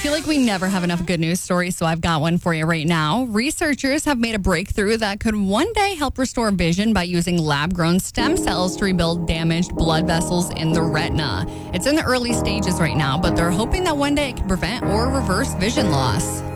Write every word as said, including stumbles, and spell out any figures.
feel like we never have enough good news stories, so I've got one for you right now. Researchers have made a breakthrough that could one day help restore vision by using lab-grown stem cells to rebuild damaged blood vessels in the retina. It's in the early stages right now, but they're hoping that one day it can prevent or reverse vision loss.